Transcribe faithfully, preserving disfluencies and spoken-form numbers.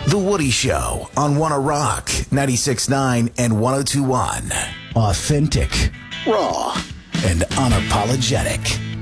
The Woody Show on Wanna Rock, ninety-six point nine and one oh two point one. Authentic, raw, and unapologetic.